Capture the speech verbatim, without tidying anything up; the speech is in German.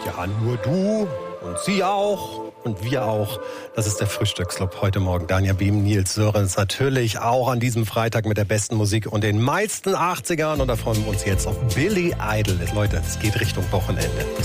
Ja, nur du und sie auch und wir auch. Das ist der Frühstücksclub heute Morgen. Danja Behm, Nils Sörensen natürlich auch an diesem Freitag mit der besten Musik und den meisten achtzigern. Und da freuen wir uns jetzt auf Billy Idol. Leute, es geht Richtung Wochenende.